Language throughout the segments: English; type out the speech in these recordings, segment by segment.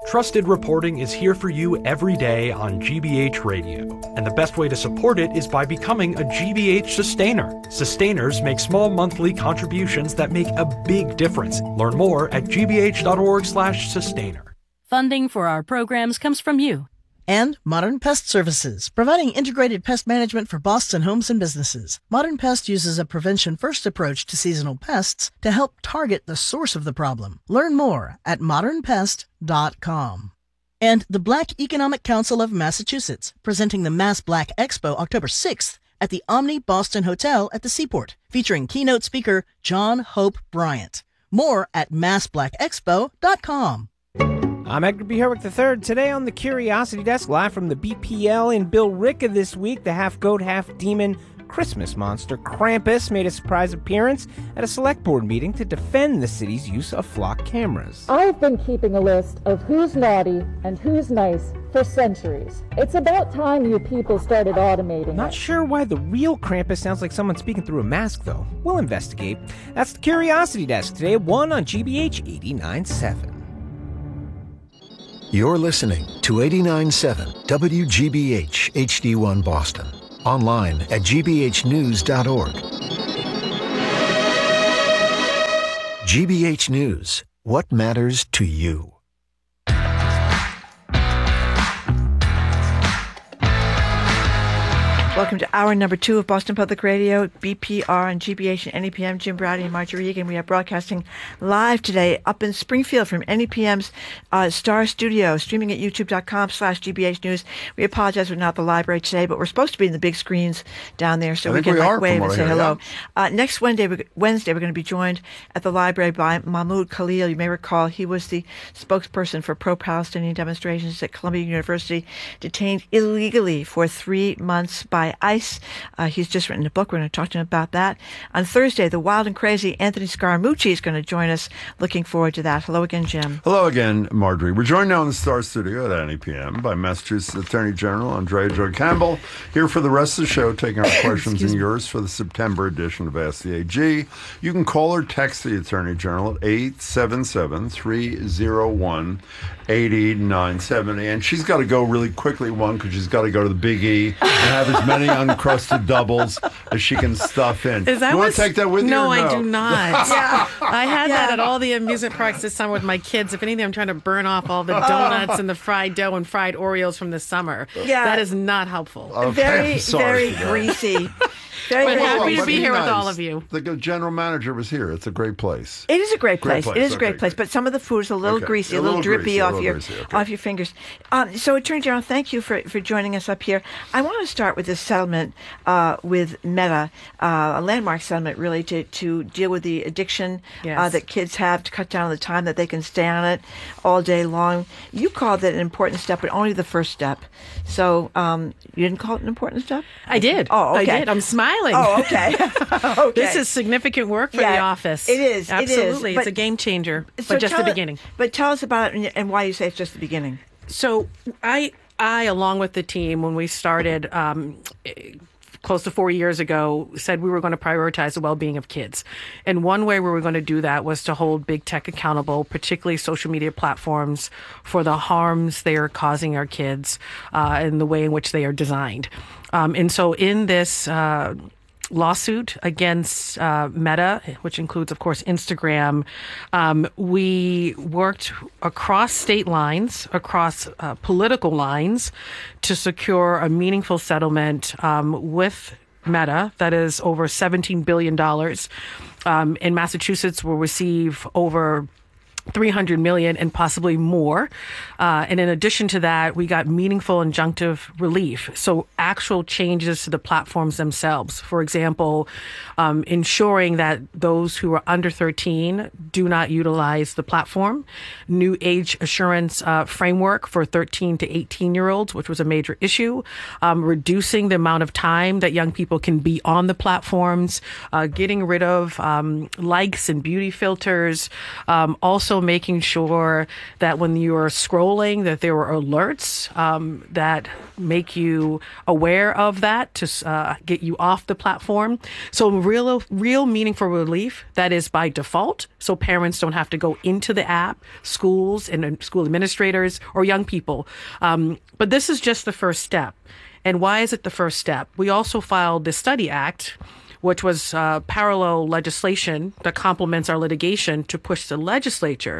Trusted reporting is here for you every day on GBH Radio, and the best way to support it is by becoming a GBH Sustainer. Sustainers make small monthly contributions that make a big difference. Learn more at gbh.org/sustainer. Funding for our programs comes from you. And Modern Pest Services, providing integrated pest management for Boston homes and businesses. Modern Pest uses a prevention-first approach to seasonal pests to help target the source of the problem. Learn more at modernpest.com. And the Black Economic Council of Massachusetts, presenting the Mass Black Expo October 6th at the Omni Boston Hotel at the Seaport, featuring keynote speaker John Hope Bryant. More at massblackexpo.com. I'm Edgar B. Herwick III. Today on the Curiosity Desk, live from the BPL in Billerica this week, the half-goat, half-demon Christmas monster Krampus made a surprise appearance at a select board meeting to defend the city's use of flock cameras. I've been keeping a list of who's naughty and who's nice for centuries. It's about time you people started automating Not sure why the real Krampus sounds like someone speaking through a mask, though. We'll investigate. That's the Curiosity Desk today at 1 on GBH 89.7. You're listening to 89.7 WGBH HD1 Boston. Online at gbhnews.org. GBH News. What matters to you? Welcome to hour number 2 of Boston Public Radio, BPR and GBH and NEPM. Jim Browdy and Marjorie Egan. We are broadcasting live today up in Springfield from NEPM's Star Studio, streaming at youtube.com/GBH News. We apologize we're not at the library today, but we're supposed to be in the big screens down there, so we can wave and say hello. Yeah. Next Wednesday, we're going to be joined at the library by Mahmoud Khalil. You may recall he was the spokesperson for pro-Palestinian demonstrations at Columbia University, detained illegally for 3 months by ICE. He's just written a book. We're going to talk to him about that. On Thursday, the wild and crazy Anthony Scaramucci is going to join us. Looking forward to that. Hello again, Jim. Hello again, Marjorie. We're joined now in the Star Studio at NEPM by Massachusetts Attorney General Andrea Joy Campbell, here for the rest of the show, taking our questions and yours for the September edition of Ask the AG. You can call or text the Attorney General at 877-301-8970. And she's got to go really quickly, because she's got to go to the Big E and have as many uncrusted doubles as she can stuff in. Is that you want to take that with you? No, I do not. Yeah. I had that at all the amusement parks this summer with my kids. If anything, I'm trying to burn off all the donuts and the fried dough and fried Oreos from this summer. Yeah. That is not helpful. Okay, very greasy. But happy to be here with all of you. The general manager was here. It's a great place. It is a great place. It is a great place. But some of the food is a little greasy, a little drippy off your fingers. So, Attorney General, thank you for joining us up here. I want to start with this settlement with Meta, a landmark settlement, really, to deal with the addiction that kids have, to cut down on the time that they can stay on it all day long. You called it an important step, but only the first step. So you didn't call it an important step? I did. Oh, okay. I did. I'm smiling. Oh, okay. Okay. This is significant work for the office. It is. Absolutely. It is. It's a game changer, so but just the beginning. But tell us about it and why you say it's just the beginning. So I along with the team, when we started close to 4 years ago, said we were going to prioritize the well-being of kids. And one way we were going to do that was to hold big tech accountable, particularly social media platforms, for the harms they are causing our kids and the way in which they are designed. And so in this lawsuit against Meta, which includes, of course, Instagram, we worked across state lines, across political lines, to secure a meaningful settlement with Meta that is over $17 billion. In Massachusetts, will receive over $300 million and possibly more. And in addition to that, we got meaningful injunctive relief. So actual changes to the platforms themselves. For example, ensuring that those who are under 13 do not utilize the platform. New age assurance framework for 13 to 18-year-olds, which was a major issue. Reducing the amount of time that young people can be on the platforms. Getting rid of likes and beauty filters. Also also making sure that when you're scrolling, that there were alerts that make you aware of that to get you off the platform. So real meaningful relief that is by default. So parents don't have to go into the app, schools and school administrators or young people. But this is just the first step. And why is it the first step? We also filed the Study Act, which was parallel legislation that complements our litigation to push the legislature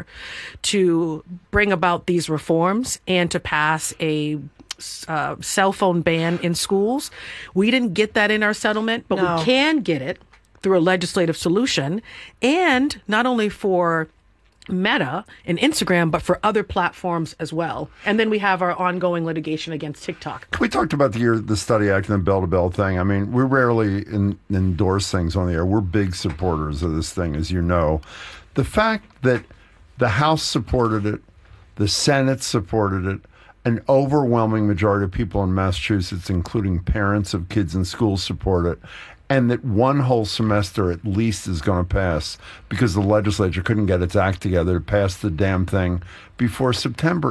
to bring about these reforms and to pass a cell phone ban in schools. We didn't get that in our settlement, but we can get it through a legislative solution, and not only for Meta and Instagram, but for other platforms as well. And then we have our ongoing litigation against TikTok. We talked about the Study Act and the bell-to-bell thing. I mean, we rarely endorse things on the air. We're big supporters of this thing, as you know. The fact that the House supported it, the Senate supported it, an overwhelming majority of people in Massachusetts, including parents of kids in schools, support it, and that one whole semester at least is going to pass because the legislature couldn't get its act together to pass the damn thing before September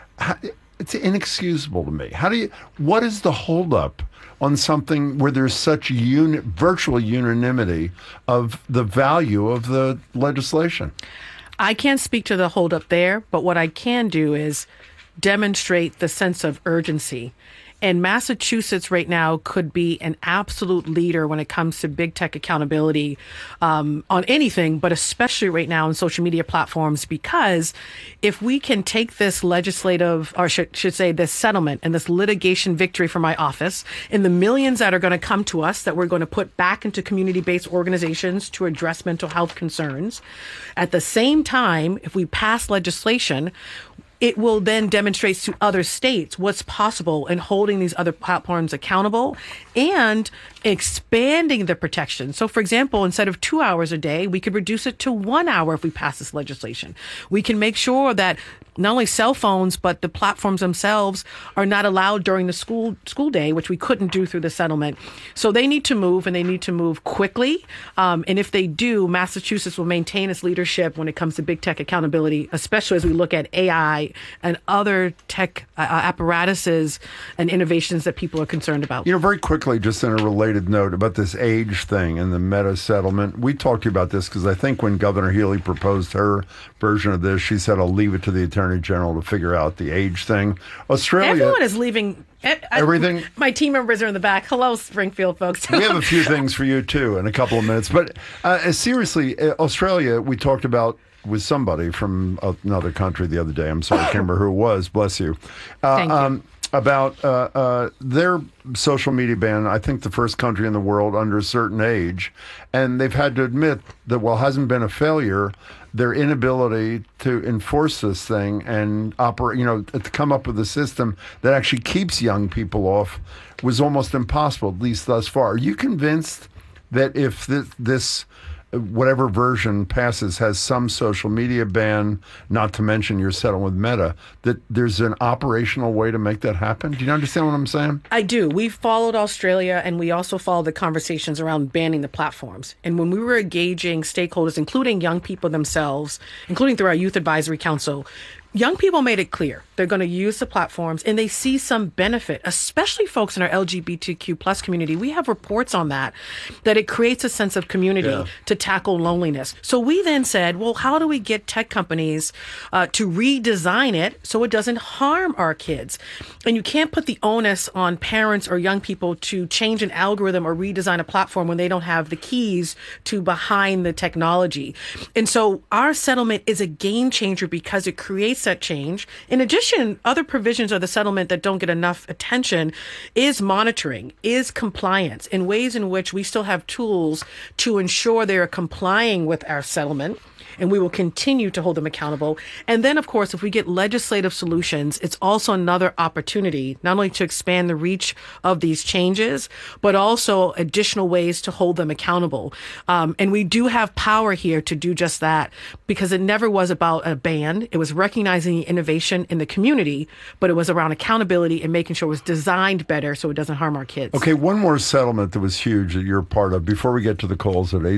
it's inexcusable to me. What is the holdup on something where there's such virtual unanimity of the value of the legislation? I can't speak to the holdup there, but what I can do is demonstrate the sense of urgency. And Massachusetts right now could be an absolute leader when it comes to big tech accountability on anything, but especially right now on social media platforms, because if we can take this legislative, or should say this settlement and this litigation victory from my office, and the millions that are going to come to us that we're going to put back into community-based organizations to address mental health concerns, at the same time, if we pass legislation, it will then demonstrate to other states what's possible in holding these other platforms accountable and expanding the protection. So, for example, instead of 2 hours a day, we could reduce it to 1 hour if we pass this legislation. We can make sure that not only cell phones, but the platforms themselves are not allowed during the school day, which we couldn't do through the settlement. So they need to move, and they need to move quickly. And if they do, Massachusetts will maintain its leadership when it comes to big tech accountability, especially as we look at AI and other tech apparatuses and innovations that people are concerned about. You know, very quickly, just in a related note about this age thing and the Meta settlement, we talked to you about this because I think when Governor Healy proposed her version of this, she said, I'll leave it to the Attorney General to figure out the age thing. Australia... Everyone is leaving... Everything. My team members are in the back. Hello, Springfield folks. We have a few things for you, too, in a couple of minutes. But seriously, Australia, we talked about with somebody from another country the other day. I'm sorry, I can't remember who it was. Bless you. Thank you. About their social media ban, I think the first country in the world under a certain age. And they've had to admit that while it hasn't been a failure, their inability to enforce this thing and operate, to come up with a system that actually keeps young people off was almost impossible, at least thus far. Are you convinced that if this whatever version passes has some social media ban, not to mention you're settling with Meta, that there's an operational way to make that happen? Do you understand what I'm saying? I do. We followed Australia, and we also followed the conversations around banning the platforms. And when we were engaging stakeholders, including young people themselves, including through our Youth Advisory Council, young people made it clear they're going to use the platforms and they see some benefit, especially folks in our LGBTQ plus community. We have reports on that it creates a sense of community to tackle loneliness. So we then said, well, how do we get tech companies to redesign it so it doesn't harm our kids? And you can't put the onus on parents or young people to change an algorithm or redesign a platform when they don't have the keys to behind the technology. And so our settlement is a game changer because it creates that change. In addition, other provisions of the settlement that don't get enough attention is monitoring, is compliance, in ways in which we still have tools to ensure they are complying with our settlement. And we will continue to hold them accountable. And then, of course, if we get legislative solutions, it's also another opportunity, not only to expand the reach of these changes, but also additional ways to hold them accountable. And we do have power here to do just that, because it never was about a ban. It was recognized recognizing the innovation in the community, but it was around accountability and making sure it was designed better so it doesn't harm our kids. Okay, one more settlement that was huge that you're part of before we get to the calls at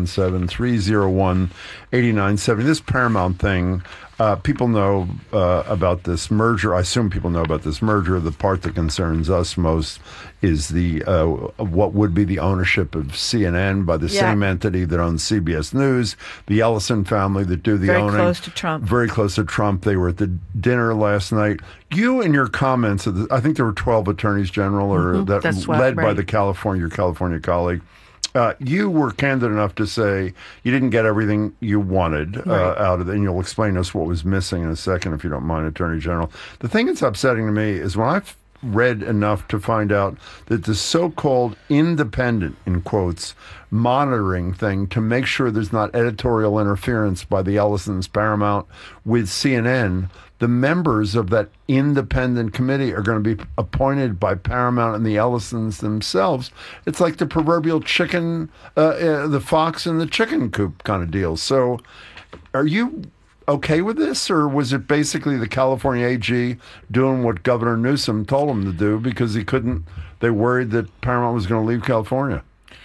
877-301-8970. This Paramount thing, people know about this merger. I assume people know about this merger. The part that concerns us most is the what would be the ownership of CNN by the same entity that owns CBS News, the Ellison family that do the owning. Very close to Trump. Very close to Trump. They were at the dinner last night. You, in your comments, I think there were 12 attorneys general, or led by your California colleague. You were candid enough to say you didn't get everything you wanted out of it, and you'll explain to us what was missing in a second, if you don't mind, Attorney General. The thing that's upsetting to me is when I've read enough to find out that the so-called independent, in quotes, monitoring thing to make sure there's not editorial interference by the Ellisons, Paramount, with CNN, the members of that independent committee are going to be appointed by Paramount and the Ellisons themselves. It's like the proverbial chicken, the fox in the chicken coop kind of deal. So are you okay with this, or was it basically the California AG doing what Governor Newsom told him to do because they worried that Paramount was going to leave California?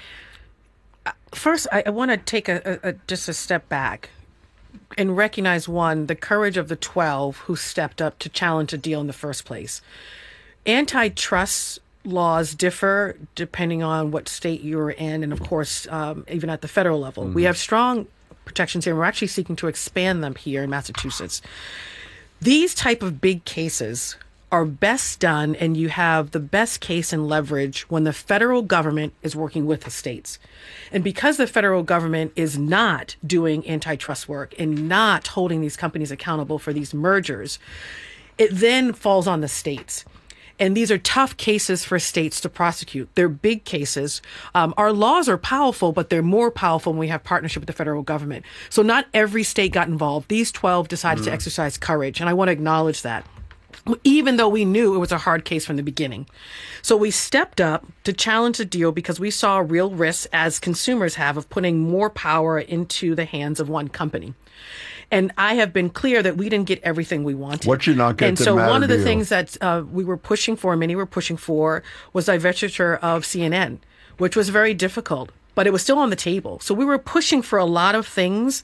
First, I want to take just a step back and recognize, one, the courage of the 12 who stepped up to challenge a deal in the first place. Antitrust laws differ depending on what state you're in, and of course, even at the federal level. We have strong protections here, and we're actually seeking to expand them here in Massachusetts. These type of big cases are best done, and you have the best case and leverage when the federal government is working with the states. And because the federal government is not doing antitrust work and not holding these companies accountable for these mergers, it then falls on the states. And these are tough cases for states to prosecute. They're big cases. Our laws are powerful, but they're more powerful when we have partnership with the federal government. So not every state got involved. These 12 decided to exercise courage, and I want to acknowledge that, even though we knew it was a hard case from the beginning. So we stepped up to challenge the deal because we saw real risks, as consumers have, of putting more power into the hands of one company. And I have been clear that we didn't get everything we wanted. What you not get? And so one of the things that we were pushing for, many were pushing for, was divestiture of CNN, which was very difficult, but it was still on the table. So we were pushing for a lot of things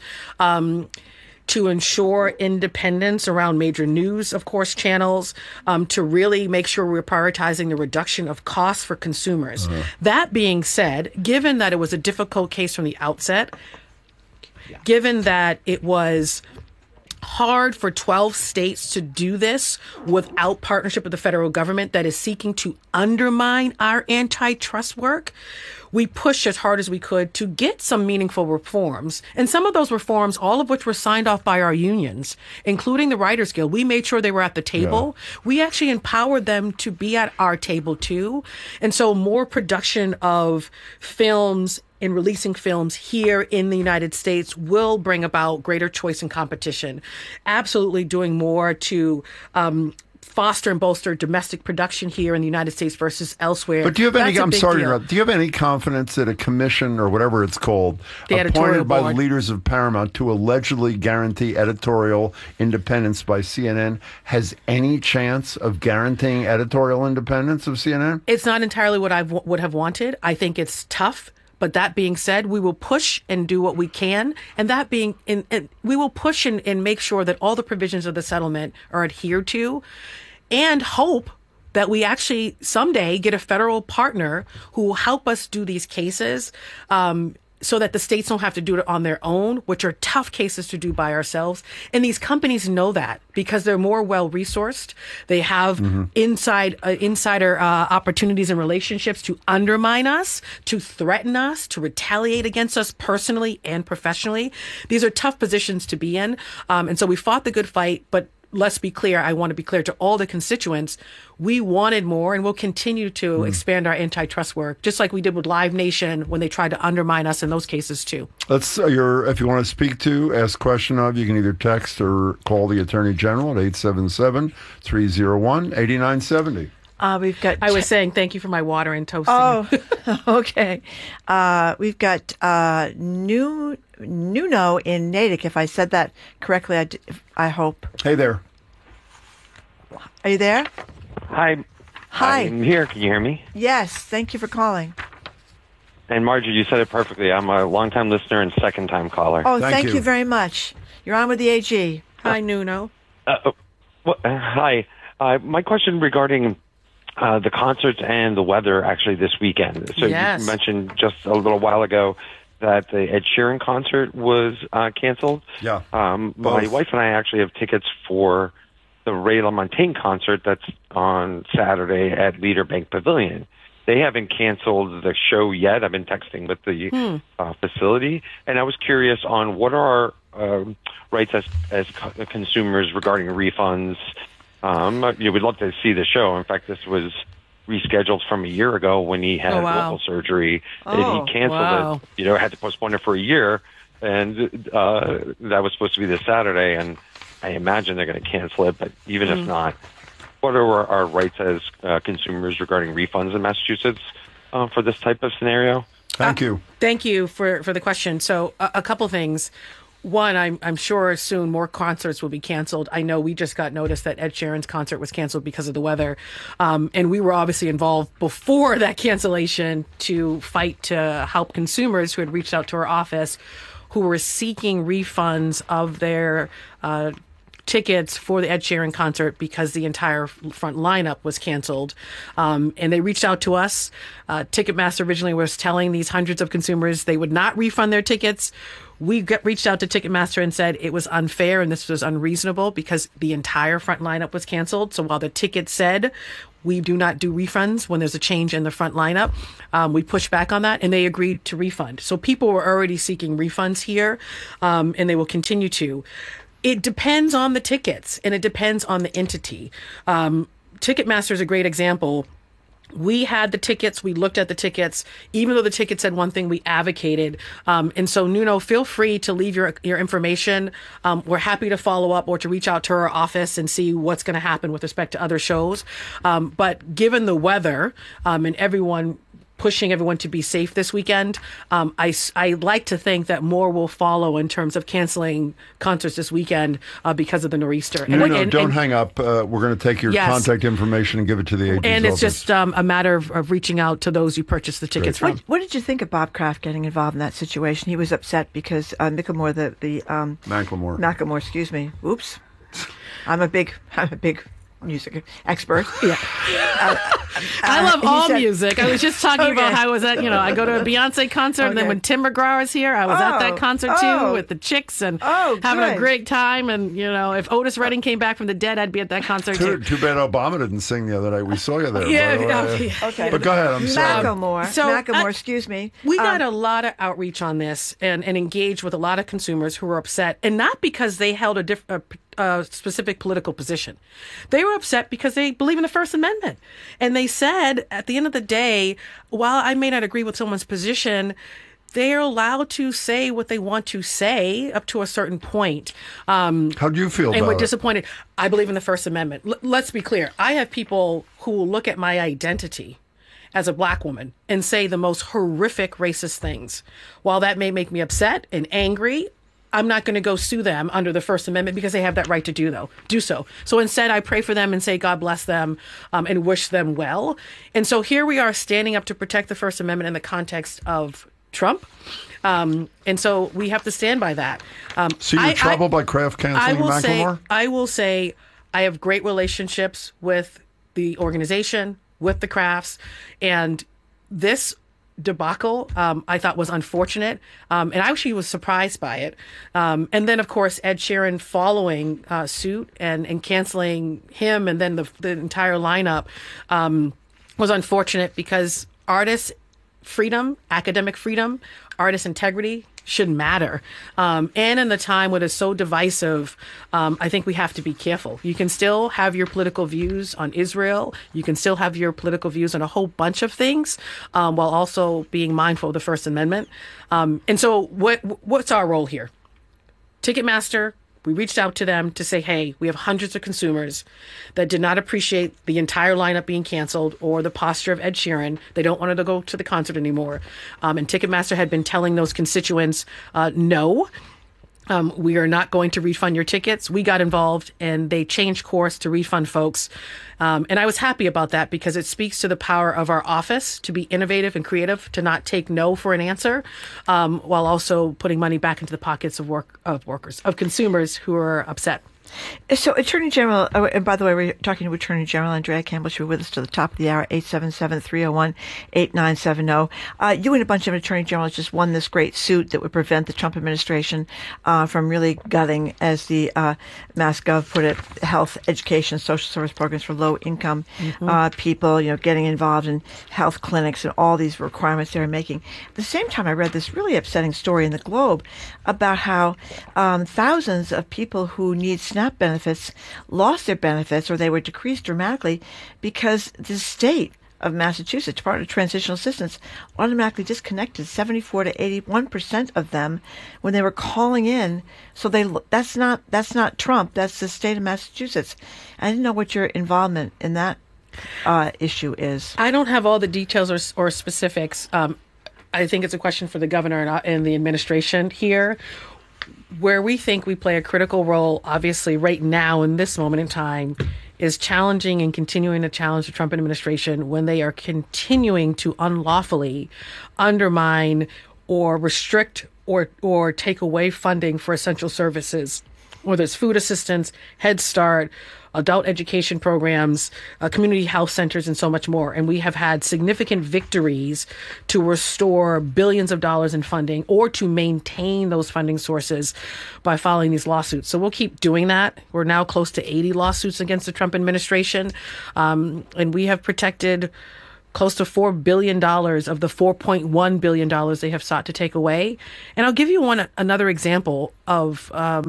to ensure independence around major news, of course, channels, to really make sure we're prioritizing the reduction of costs for consumers. That being said, given that it was a difficult case from the outset, given that it was hard for 12 states to do this without partnership with the federal government that is seeking to undermine our antitrust work, we pushed as hard as we could to get some meaningful reforms. And some of those reforms, all of which were signed off by our unions, including the Writers Guild, we made sure they were at the table. Yeah. We actually empowered them to be at our table too. And so more production of films and releasing films here in the United States will bring about greater choice and competition. Absolutely doing more to foster and bolster domestic production here in the United States versus elsewhere. But do you have any? I'm sorry to interrupt. Do you have any confidence that a commission or whatever it's called, appointed by the leaders of Paramount to allegedly guarantee editorial independence by CNN, has any chance of guaranteeing editorial independence of CNN? It's not entirely what I would have wanted. I think it's tough. But that being said, we will push and do what we can. And that being, and we will push and make sure that all the provisions of the settlement are adhered to, and hope that we actually someday get a federal partner who will help us do these cases, so that the states don't have to do it on their own, which are tough cases to do by ourselves. And these companies know that because they're more well-resourced. They have insider opportunities and relationships to undermine us, to threaten us, to retaliate against us personally and professionally. These are tough positions to be in. And so we fought the good fight, but let's be clear. I want to be clear to all the constituents. We wanted more, and we'll continue to expand our antitrust work, just like we did with Live Nation when they tried to undermine us in those cases too. If you want to speak to, ask a question of, you can either text or call the Attorney General at 877-301-8970. We've got. I was saying thank you for my water and toasting. Oh, okay. We've got Nuno in Natick. If I said that correctly, I hope. Hey there. Are you there? Hi. Hi. I'm here. Can you hear me? Yes. Thank you for calling. And Marjorie, you said it perfectly. I'm a longtime listener and second-time caller. Oh, thank you very much. You're on with the AG. Hi, Nuno. Hi. My question regarding the concerts and the weather actually this weekend. So Yes. You mentioned just a little while ago that the Ed Sheeran concert was canceled. Yeah. My wife and I actually have tickets for the Ray LaMontagne concert that's on Saturday at Leader Bank Pavilion. They haven't canceled the show yet. I've been texting with the facility, and I was curious on what are our rights as consumers regarding refunds. We'd love to see the show. In fact, this was rescheduled from a year ago when he had vocal surgery, and he canceled it. Had to postpone it for a year, and that was supposed to be this Saturday, and I imagine they're going to cancel it, but even if not, what are our rights as consumers regarding refunds in Massachusetts for this type of scenario? Thank you. Thank you for the question. So a couple things. One, I'm sure soon more concerts will be canceled. I know we just got notice that Ed Sheeran's concert was canceled because of the weather. And we were obviously involved before that cancellation to fight to help consumers who had reached out to our office who were seeking refunds of their tickets for the Ed Sheeran concert because the entire front lineup was canceled. And they reached out to us. Ticketmaster originally was telling these hundreds of consumers they would not refund their tickets. We reached out to Ticketmaster and said it was unfair and this was unreasonable because the entire front lineup was canceled. So while the ticket said we do not do refunds when there's a change in the front lineup, we pushed back on that and they agreed to refund. So people were already seeking refunds here, and they will continue to. It depends on the tickets and it depends on the entity. Ticketmaster is a great example. We had the tickets. We looked at the tickets. Even though the ticket said one thing, we advocated. And so, Nuno, feel free to leave your information. We're happy to follow up or to reach out to our office and see what's going to happen with respect to other shows. But given the weather and everyone pushing everyone to be safe this weekend, I like to think that more will follow in terms of canceling concerts this weekend because of the nor'easter. Don't hang up. We're going to take your contact information and give it to the AG's And it's office. just a matter of reaching out to those you purchased the tickets from. What did you think of Bob Kraft getting involved in that situation? He was upset because Macklemore, Macklemore, excuse me. Oops. I'm a big music expert. Yeah. I love all music. I was just talking about how I was at, I go to a Beyonce concert, and then when Tim McGraw was here, I was at that concert too with the chicks and having a great time. And, if Otis Redding came back from the dead, I'd be at that concert too. Too bad Obama didn't sing the other night. We saw you there. Okay. But go ahead. I'm sorry. Macklemore, excuse me. We got a lot of outreach on this and engaged with a lot of consumers who were upset, and not because they held a specific political position. They were upset because they believe in the First Amendment. And they said, at the end of the day, while I may not agree with someone's position, they're allowed to say what they want to say up to a certain point. How do you feel about it? And we're disappointed. I believe in the First Amendment. Let's be clear. I have people who will look at my identity as a black woman and say the most horrific racist things. While that may make me upset and angry, I'm not going to go sue them under the First Amendment because they have that right to do so. So instead, I pray for them and say, God bless them, and wish them well. And so here we are standing up to protect the First Amendment in the context of Trump. And so we have to stand by that. So you're troubled by Kraft canceling Macklemore? I will say I have great relationships with the organization, with the Krafts, and this debacle I thought was unfortunate, and I actually was surprised by it. And then, of course, Ed Sheeran following suit and canceling him and then the entire lineup was unfortunate because artist freedom, academic freedom, artist integrity should matter. And in the time when it's so divisive, I think we have to be careful. You can still have your political views on Israel. You can still have your political views on a whole bunch of things, while also being mindful of the First Amendment. And so what's our role here? Ticketmaster We reached out to them to say, hey, we have hundreds of consumers that did not appreciate the entire lineup being canceled or the posture of Ed Sheeran. They don't want to go to the concert anymore. And Ticketmaster had been telling those constituents, no. We are not going to refund your tickets. We got involved and they changed course to refund folks. And I was happy about that because it speaks to the power of our office to be innovative and creative, to not take no for an answer, while also putting money back into the pockets of consumers who are upset. So, Attorney General, and by the way, we're talking to Attorney General Andrea Campbell. She'll be with us to the top of the hour, 877-301-8970. You and a bunch of Attorney Generals just won this great suit that would prevent the Trump administration from really gutting, as the MassGov put it, health, education, social service programs for low-income people, getting involved in health clinics and all these requirements they're making. At the same time, I read this really upsetting story in the Globe about how thousands of people who need SNAP benefits lost their benefits, or they were decreased dramatically because the state of Massachusetts, Department of Transitional Assistance, automatically disconnected 74 to 81% of them when they were calling in. So that's not Trump. That's the state of Massachusetts. I didn't know what your involvement in that issue is. I don't have all the details or specifics. I think it's a question for the governor and the administration here. Where we think we play a critical role, obviously, right now in this moment in time, is challenging and continuing to challenge the Trump administration when they are continuing to unlawfully undermine or restrict or take away funding for essential services, whether it's food assistance, Head Start, adult education programs, community health centers, and so much more. And we have had significant victories to restore billions of dollars in funding or to maintain those funding sources by filing these lawsuits. So we'll keep doing that. We're now close to 80 lawsuits against the Trump administration. And we have protected close to $4 billion of the $4.1 billion they have sought to take away. And I'll give you another example of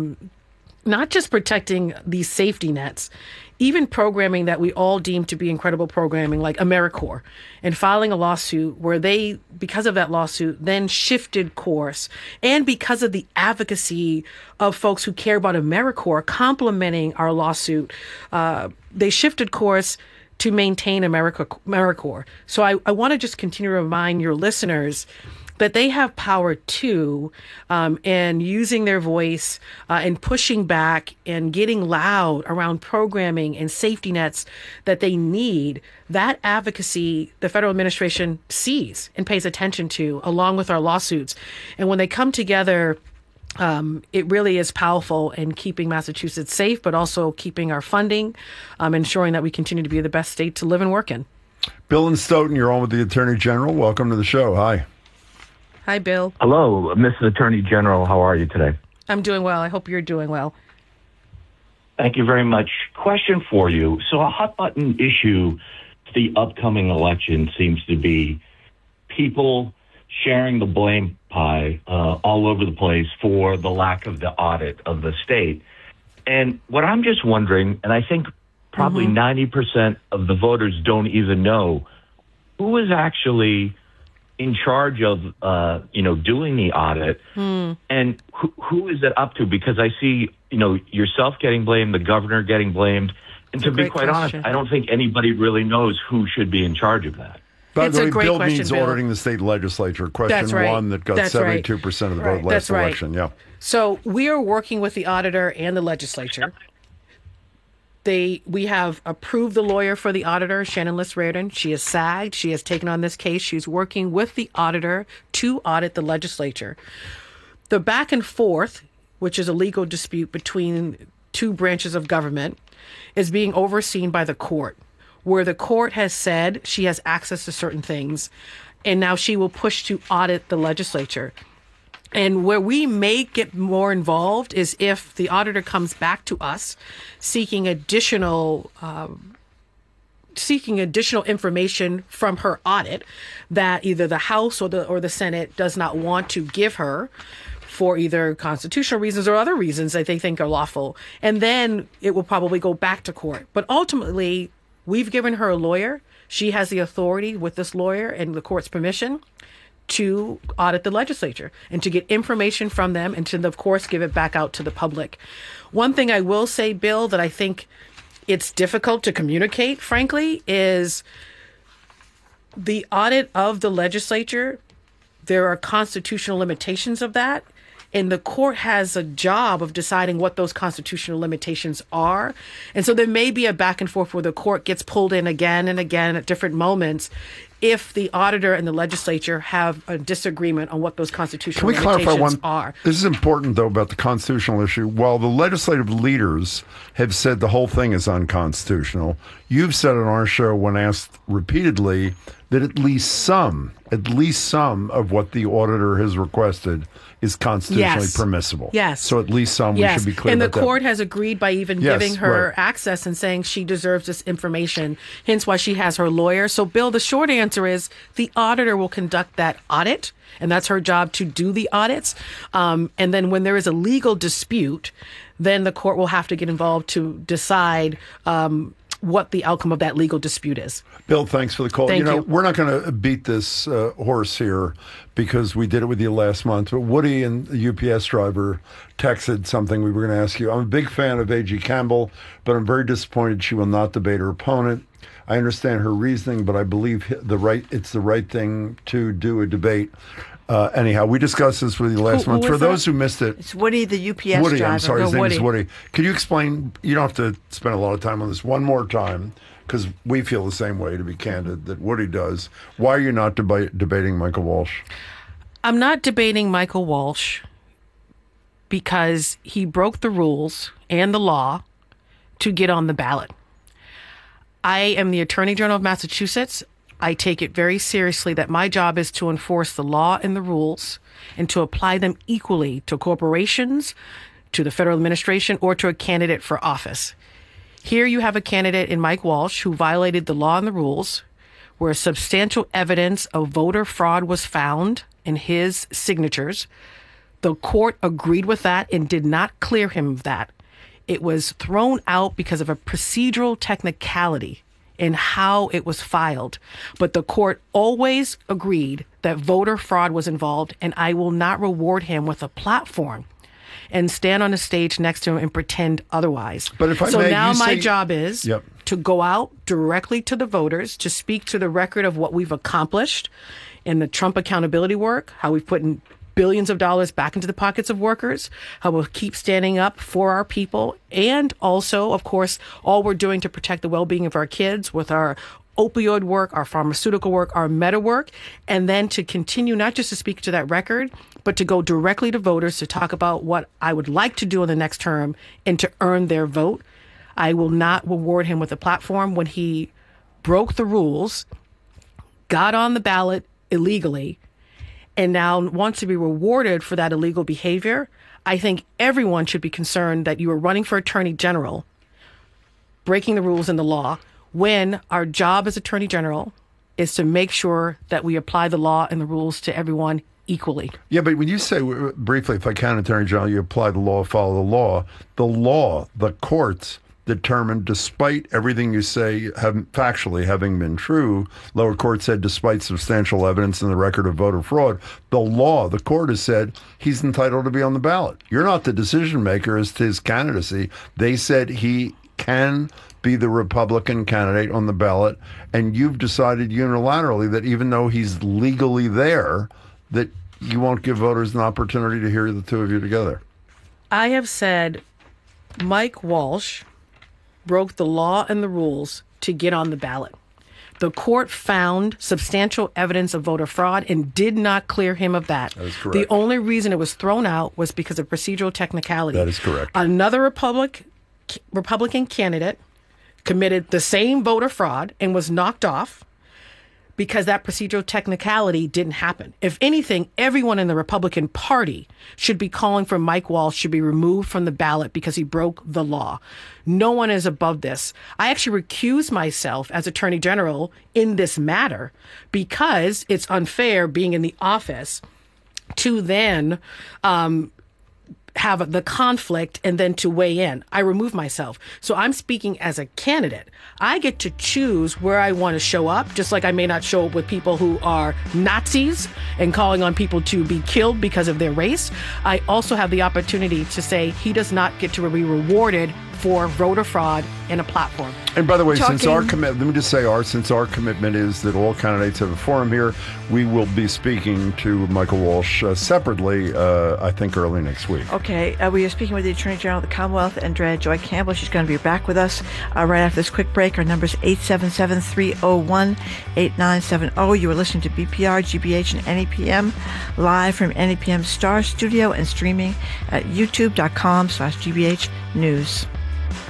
not just protecting these safety nets, even programming that we all deem to be incredible programming like AmeriCorps, and filing a lawsuit where they, because of that lawsuit, then shifted course. And because of the advocacy of folks who care about AmeriCorps complementing our lawsuit, they shifted course to maintain AmeriCorps. So I want to just continue to remind your listeners that they have power too, and using their voice and pushing back and getting loud around programming and safety nets that they need. That advocacy, the federal administration sees and pays attention to, along with our lawsuits. And when they come together, it really is powerful in keeping Massachusetts safe, but also keeping our funding, ensuring that we continue to be the best state to live and work in. Bill and Stoughton, you're on with the Attorney General. Welcome to the show. Hi. Hi, Bill. Hello, Mrs. Attorney General. How are you today? I'm doing well. I hope you're doing well. Thank you very much. Question for you. So a hot button issue to the upcoming election seems to be people sharing the blame pie all over the place for the lack of the audit of the state. And what I'm just wondering, and I think probably 90% of the voters don't even know, who is actually in charge of, doing the audit, and who is it up to? Because I see, yourself getting blamed, the governor getting blamed, and to be quite honest, I don't think anybody really knows who should be in charge of that. By the way, Bill means auditing the state legislature. Question one that got 72% of the vote last election. Yeah. So we are working with the auditor and the legislature. We have approved the lawyer for the auditor, Shannon Liss-Riordan. She has SAGed. She has taken on this case. She's working with the auditor to audit the legislature. The back and forth, which is a legal dispute between two branches of government, is being overseen by the court, where the court has said she has access to certain things, and now she will push to audit the legislature. And where we may get more involved is if the auditor comes back to us seeking additional information from her audit that either the House or the Senate does not want to give her for either constitutional reasons or other reasons that they think are lawful. And then it will probably go back to court. But ultimately, we've given her a lawyer. She has the authority with this lawyer and the court's permission to audit the legislature and to get information from them and to, of course, give it back out to the public. One thing I will say, Bill, that I think it's difficult to communicate, frankly, is the audit of the legislature. There are constitutional limitations of that. And the court has a job of deciding what those constitutional limitations are. And so there may be a back and forth where the court gets pulled in again and again at different moments if the auditor and the legislature have a disagreement on what those constitutional limitations are. This is important, though, about the constitutional issue. While the legislative leaders have said the whole thing is unconstitutional, you've said on our show when asked repeatedly that at least some of what the auditor has requested is constitutionally permissible. Yes. So at least some, we should be clear and about that. And the court has agreed by even giving her access and saying she deserves this information, hence why she has her lawyer. So, Bill, the short answer is the auditor will conduct that audit, and that's her job to do the audits. And then when there is a legal dispute, then the court will have to get involved to decide what the outcome of that legal dispute is. Bill, thanks for the call. Thank you. We're not going to beat this horse here because we did it with you last month. But Woody and the UPS driver texted something we were going to ask you. I'm a big fan of A.G. Campbell, but I'm very disappointed she will not debate her opponent. I understand her reasoning, but I believe it's the right thing to do a debate. Anyhow, we discussed this with you last month. For those who missed it, it's Woody, the UPS driver. Woody, I'm sorry, his name is Woody. Could you explain? You don't have to spend a lot of time on this. One more time, because we feel the same way, to be candid, that Woody does. Why are you not debating Michael Walsh? I'm not debating Michael Walsh because he broke the rules and the law to get on the ballot. I am the Attorney General of Massachusetts. I take it very seriously that my job is to enforce the law and the rules and to apply them equally to corporations, to the federal administration, or to a candidate for office. Here you have a candidate in Mike Walsh who violated the law and the rules, where substantial evidence of voter fraud was found in his signatures. The court agreed with that and did not clear him of that. It was thrown out because of a procedural technicality in how it was filed. But the court always agreed that voter fraud was involved, and I will not reward him with a platform and stand on a stage next to him and pretend otherwise. But if I so may, now my job is Yep. to go out directly to the voters, to speak to the record of what we've accomplished in the Trump accountability work, how we've put in billions of dollars back into the pockets of workers, how we'll keep standing up for our people, and also, of course, all we're doing to protect the well-being of our kids with our opioid work, our pharmaceutical work, our meta work, and then to continue not just to speak to that record, but to go directly to voters to talk about what I would like to do in the next term and to earn their vote. I will not reward him with a platform when he broke the rules, got on the ballot illegally, and now wants to be rewarded for that illegal behavior. I think everyone should be concerned that you are running for attorney general, breaking the rules and the law, when our job as attorney general is to make sure that we apply the law and the rules to everyone equally. Yeah, but when you say, briefly, if I can, Attorney General, you apply the law, follow the law, the courts determined, despite everything you say factually having been true, lower court said despite substantial evidence in the record of voter fraud, the court has said he's entitled to be on the ballot. You're not the decision maker as to his candidacy. They said he can be the Republican candidate on the ballot, and you've decided unilaterally that even though he's legally there, that you won't give voters an opportunity to hear the two of you together. I have said Mike Walsh broke the law and the rules to get on the ballot. The court found substantial evidence of voter fraud and did not clear him of that. That is correct. The only reason it was thrown out was because of procedural technicality. That is correct. Another Republican candidate committed the same voter fraud and was knocked off because that procedural technicality didn't happen. If anything, everyone in the Republican Party should be calling for Mike Walsh to be removed from the ballot because he broke the law. No one is above this. I actually recuse myself as Attorney General in this matter because it's unfair being in the office to then have the conflict and then to weigh in. I remove myself. So I'm speaking as a candidate. I get to choose where I want to show up, just like I may not show up with people who are Nazis and calling on people to be killed because of their race. I also have the opportunity to say he does not get to be rewarded for voter fraud in a platform. And by the way, since our commitment is that all candidates have a forum here, we will be speaking to Michael Walsh separately, I think early next week. Okay, we are speaking with the Attorney General of the Commonwealth, Andrea Joy Campbell. She's going to be back with us right after this quick break. Our number is 877-301-8970. You are listening to BPR, GBH, and NEPM live from NEPM Star Studio and streaming at youtube.com/GBH News.